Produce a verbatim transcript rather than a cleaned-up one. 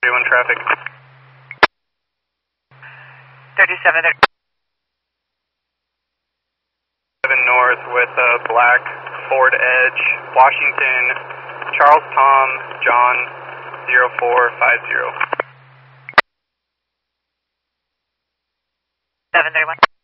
one traffic. thirty-seven seven north with a black Ford Edge, Washington, Charles Tom, John, zero four five zero. seven thirty-one.